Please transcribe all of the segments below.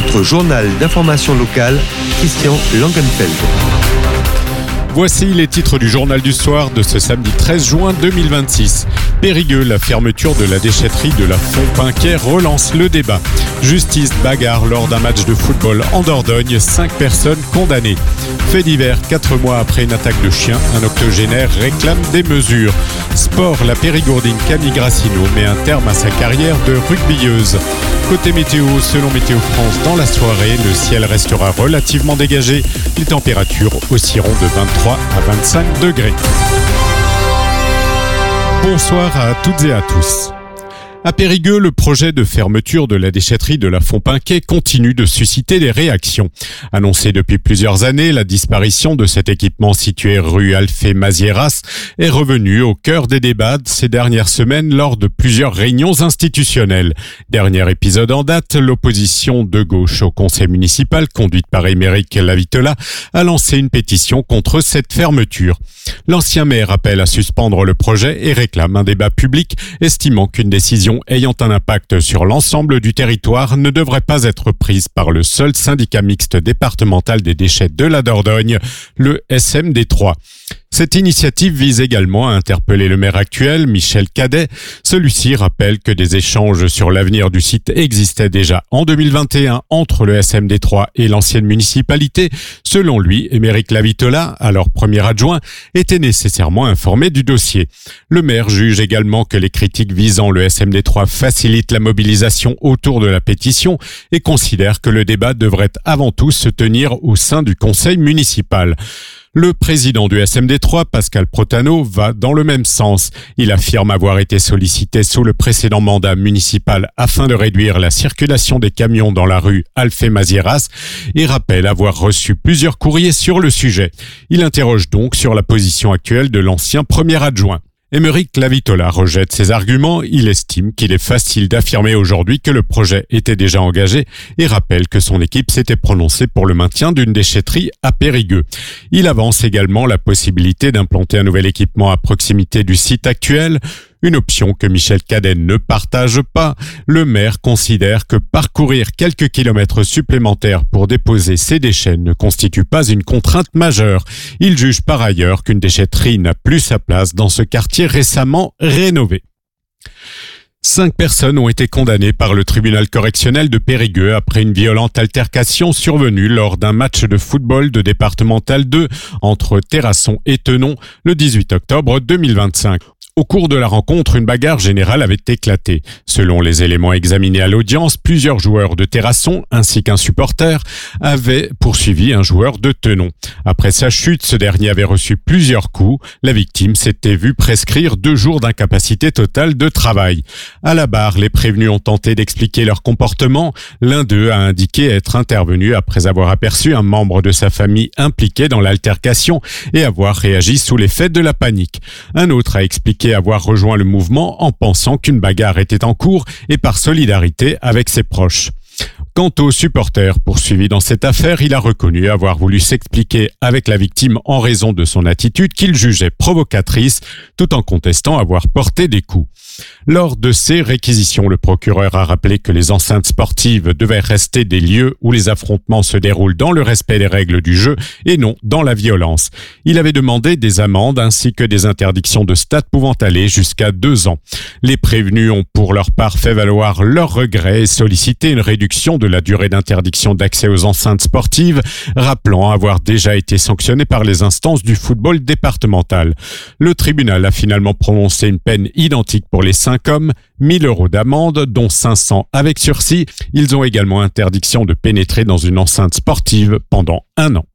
votre journal d'information locale, Christian Langenfeld. Voici les titres du journal du soir de ce samedi 13 juin 2026. Périgueux, la fermeture de la déchetterie de la Fontpinquet relance le débat. Justice bagarre lors d'un match de football en Dordogne, 5 personnes condamnées. Fait divers, 4 mois après une attaque de chien, un octogénaire réclame des mesures. Sport, la périgourdine Camille Grassino met un terme à sa carrière de rugbyeuse. Côté météo, selon Météo France, dans la soirée, le ciel restera relativement dégagé. Les températures oscilleront de 23 à 25 degrés. Bonsoir à toutes et à tous. À Périgueux, le projet de fermeture de la déchetterie de la Fontpinquet continue de susciter des réactions. Annoncée depuis plusieurs années, la disparition de cet équipement situé rue Alphée-Mazieras est revenue au cœur des débats ces dernières semaines lors de plusieurs réunions institutionnelles. Dernier épisode en date, l'opposition de gauche au conseil municipal, conduite par Émeric Lavitola, a lancé une pétition contre cette fermeture. L'ancien maire appelle à suspendre le projet et réclame un débat public, estimant qu'une décision ayant un impact sur l'ensemble du territoire ne devrait pas être prise par le seul syndicat mixte départemental des déchets de la Dordogne, le SMD3. Cette initiative vise également à interpeller le maire actuel, Michel Cadet. Celui-ci rappelle que des échanges sur l'avenir du site existaient déjà en 2021 entre le SMD3 et l'ancienne municipalité. Selon lui, Émeric Lavitola, alors premier adjoint, était nécessairement informé du dossier. Le maire juge également que les critiques visant le SMD3 facilitent la mobilisation autour de la pétition et considère que le débat devrait avant tout se tenir au sein du conseil municipal. Le président du SMD3, Pascal Protano, va dans le même sens. Il affirme avoir été sollicité sous le précédent mandat municipal afin de réduire la circulation des camions dans la rue Alphée-Mazieras et rappelle avoir reçu plusieurs courriers sur le sujet. Il interroge donc sur la position actuelle de l'ancien premier adjoint. Émeric Lavitola rejette ces arguments, il estime qu'il est facile d'affirmer aujourd'hui que le projet était déjà engagé et rappelle que son équipe s'était prononcée pour le maintien d'une déchetterie à Périgueux. Il avance également la possibilité d'implanter un nouvel équipement à proximité du site actuel, une option que Michel Cadet ne partage pas. Le maire considère que parcourir quelques kilomètres supplémentaires pour déposer ses déchets ne constitue pas une contrainte majeure. Il juge par ailleurs qu'une déchetterie n'a plus sa place dans ce quartier récemment rénové. 5 personnes ont été condamnées par le tribunal correctionnel de Périgueux après une violente altercation survenue lors d'un match de football de départemental 2 entre Terrasson et Thenon le 18 octobre 2025. Au cours de la rencontre, une bagarre générale avait éclaté. Selon les éléments examinés à l'audience, plusieurs joueurs de Terrasson ainsi qu'un supporter avaient poursuivi un joueur de Thenon. Après sa chute, ce dernier avait reçu plusieurs coups. La victime s'était vue prescrire 2 jours d'incapacité totale de travail. À la barre, les prévenus ont tenté d'expliquer leur comportement. L'un d'eux a indiqué être intervenu après avoir aperçu un membre de sa famille impliqué dans l'altercation et avoir réagi sous l'effet de la panique. Un autre a expliqué avoir rejoint le mouvement en pensant qu'une bagarre était en cours et par solidarité avec ses proches. Quant au supporter poursuivi dans cette affaire, il a reconnu avoir voulu s'expliquer avec la victime en raison de son attitude qu'il jugeait provocatrice, tout en contestant avoir porté des coups. Lors de ces réquisitions, le procureur a rappelé que les enceintes sportives devaient rester des lieux où les affrontements se déroulent dans le respect des règles du jeu et non dans la violence. Il avait demandé des amendes ainsi que des interdictions de stade pouvant aller jusqu'à 2 ans. Les prévenus ont pour leur part fait valoir leurs regrets et sollicité une réduction de la durée d'interdiction d'accès aux enceintes sportives, rappelant avoir déjà été sanctionné par les instances du football départemental. Le tribunal a finalement prononcé une peine identique pour les 5 hommes, 1 000 € d'amende, dont 500 avec sursis. Ils ont également interdiction de pénétrer dans une enceinte sportive pendant 1 an.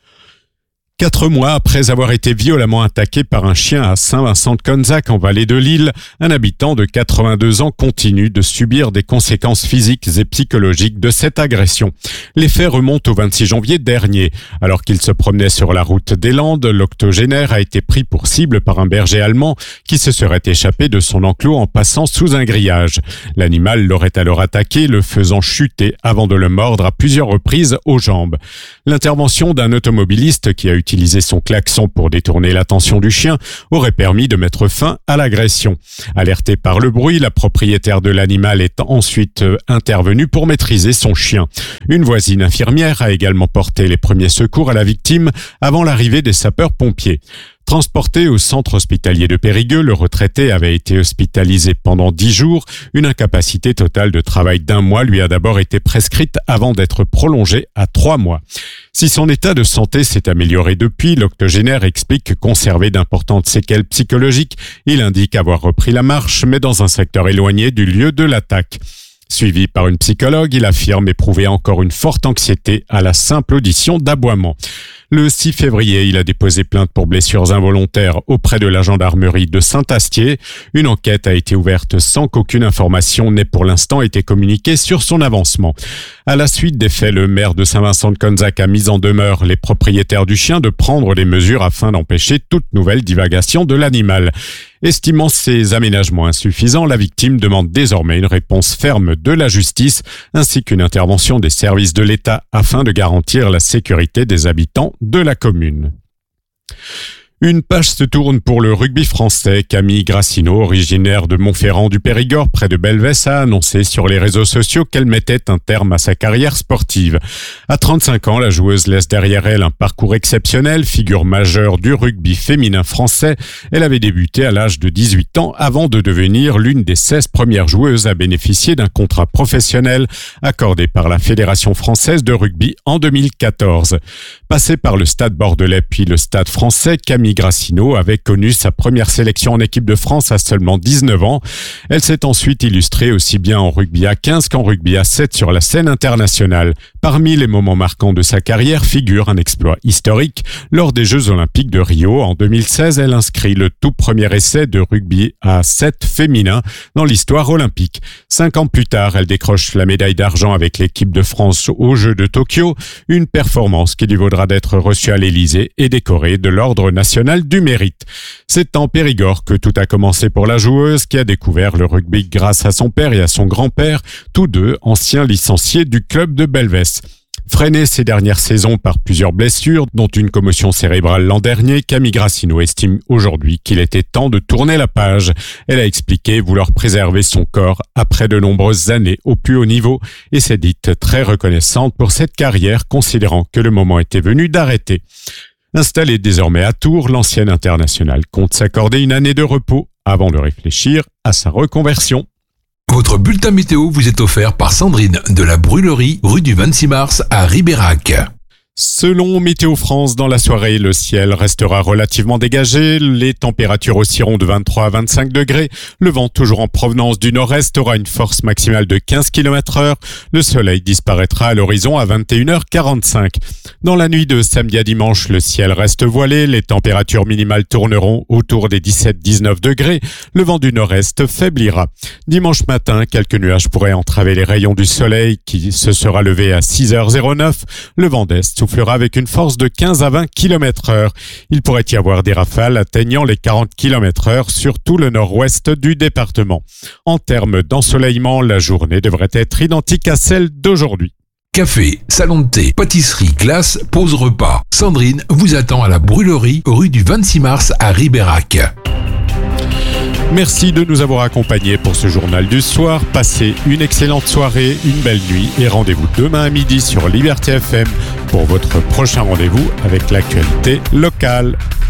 4 mois après avoir été violemment attaqué par un chien à Saint-Vincent-de-Conzac en vallée de l'Isle, un habitant de 82 ans continue de subir des conséquences physiques et psychologiques de cette agression. Les faits remontent au 26 janvier dernier. Alors qu'il se promenait sur la route des Landes, l'octogénaire a été pris pour cible par un berger allemand qui se serait échappé de son enclos en passant sous un grillage. L'animal l'aurait alors attaqué, le faisant chuter avant de le mordre à plusieurs reprises aux jambes. L'intervention d'un automobiliste qui a eu utiliser son klaxon pour détourner l'attention du chien aurait permis de mettre fin à l'agression. Alertée par le bruit, la propriétaire de l'animal est ensuite intervenue pour maîtriser son chien. Une voisine infirmière a également porté les premiers secours à la victime avant l'arrivée des sapeurs-pompiers. Transporté au centre hospitalier de Périgueux, le retraité avait été hospitalisé pendant 10 jours. Une incapacité totale de travail d'1 mois lui a d'abord été prescrite avant d'être prolongée à 3 mois. Si son état de santé s'est amélioré depuis, l'octogénaire explique conserver d'importantes séquelles psychologiques. Il indique avoir repris la marche, mais dans un secteur éloigné du lieu de l'attaque. Suivi par une psychologue, il affirme éprouver encore une forte anxiété à la simple audition d'aboiement. Le 6 février, il a déposé plainte pour blessures involontaires auprès de la gendarmerie de Saint-Astier. Une enquête a été ouverte sans qu'aucune information n'ait pour l'instant été communiquée sur son avancement. À la suite des faits, le maire de Saint-Vincent-de-Conzac a mis en demeure les propriétaires du chien de prendre des mesures afin d'empêcher toute nouvelle divagation de l'animal. Estimant ces aménagements insuffisants, la victime demande désormais une réponse ferme de la justice ainsi qu'une intervention des services de l'État afin de garantir la sécurité des habitants de la commune. Une page se tourne pour le rugby français. Camille Grassineau, originaire de Montferrand du Périgord, près de Belvès, a annoncé sur les réseaux sociaux qu'elle mettait un terme à sa carrière sportive. À 35 ans, la joueuse laisse derrière elle un parcours exceptionnel, figure majeure du rugby féminin français. Elle avait débuté à l'âge de 18 ans avant de devenir l'une des 16 premières joueuses à bénéficier d'un contrat professionnel accordé par la Fédération française de rugby en 2014. Passée par le Stade Bordelais puis le Stade français, Camille Grassineau avait connu sa première sélection en équipe de France à seulement 19 ans. Elle s'est ensuite illustrée aussi bien en rugby à 15 qu'en rugby à 7 sur la scène internationale. Parmi les moments marquants de sa carrière figure un exploit historique. Lors des Jeux Olympiques de Rio en 2016, elle inscrit le tout premier essai de rugby à 7 féminin dans l'histoire olympique. 5 ans plus tard, elle décroche la médaille d'argent avec l'équipe de France aux Jeux de Tokyo, une performance qui lui vaudra d'être reçue à l'Élysée et décorée de l'Ordre national du mérite. C'est en Périgord que tout a commencé pour la joueuse qui a découvert le rugby grâce à son père et à son grand-père, tous deux anciens licenciés du club de Belvès. Freinée ces dernières saisons par plusieurs blessures, dont une commotion cérébrale l'an dernier, Camille Grassineau estime aujourd'hui qu'il était temps de tourner la page. Elle a expliqué vouloir préserver son corps après de nombreuses années au plus haut niveau et s'est dite très reconnaissante pour cette carrière, considérant que le moment était venu d'arrêter. Installée désormais à Tours, l'ancienne internationale compte s'accorder une année de repos avant de réfléchir à sa reconversion. Votre bulletin météo vous est offert par Sandrine de la Brûlerie, rue du 26 mars à Ribérac. Selon Météo France, dans la soirée, le ciel restera relativement dégagé. Les températures oscilleront de 23 à 25 degrés. Le vent, toujours en provenance du nord-est, aura une force maximale de 15 km/h. Le soleil disparaîtra à l'horizon à 21h45. Dans la nuit de samedi à dimanche, le ciel reste voilé. Les températures minimales tourneront autour des 17-19 degrés. Le vent du nord-est faiblira. Dimanche matin, quelques nuages pourraient entraver les rayons du soleil qui se sera levé à 6h09. Le vent d'est soufflera avec une force de 15 à 20 km/h. Il pourrait y avoir des rafales atteignant les 40 km/h sur tout le nord-ouest du département. En termes d'ensoleillement, la journée devrait être identique à celle d'aujourd'hui. Café, salon de thé, pâtisserie, glace, pause repas. Sandrine vous attend à la Brûlerie, rue du 26 mars à Ribérac. Merci de nous avoir accompagnés pour ce journal du soir. Passez une excellente soirée, une belle nuit et rendez-vous demain à midi sur Liberté FM pour votre prochain rendez-vous avec l'actualité locale.